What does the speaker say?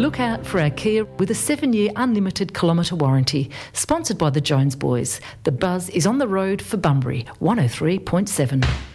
Look out for our Kia with a 7-year unlimited kilometre warranty. Sponsored by the Jones Boys. The Buzz is on the road for Bunbury, 103.7.